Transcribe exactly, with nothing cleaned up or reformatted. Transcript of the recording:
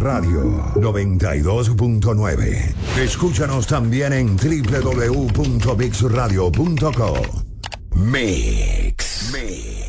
Radio noventa y dos punto nueve. Escúchanos también en doble u doble u doble u punto mix radio punto co. Mix. Mix.